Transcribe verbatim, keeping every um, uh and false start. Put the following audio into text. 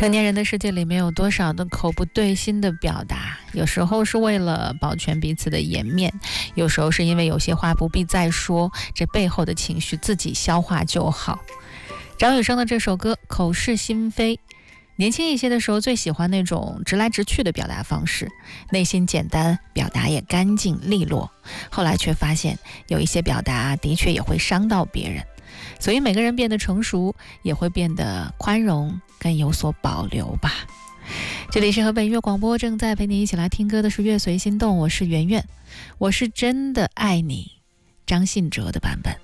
成年人的世界里面有多少的口不对心的表达，有时候是为了保全彼此的颜面，有时候是因为有些话不必再说，这背后的情绪自己消化就好。张雨生的这首歌口是心非，年轻一些的时候最喜欢那种直来直去的表达方式，内心简单，表达也干净利落。后来却发现有一些表达的确也会伤到别人，所以每个人变得成熟，也会变得宽容跟有所保留吧。这里是河北音乐广播，正在陪你一起来听歌的是乐随心动，我是圆圆，我是真的爱你，张信哲的版本。